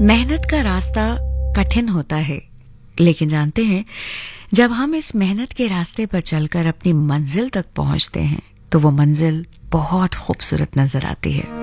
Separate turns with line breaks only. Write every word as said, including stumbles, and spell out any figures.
मेहनत का रास्ता कठिन होता है, लेकिन जानते हैं जब हम इस मेहनत के रास्ते पर चलकर अपनी मंजिल तक पहुंचते हैं तो वो मंजिल बहुत खूबसूरत नजर आती है।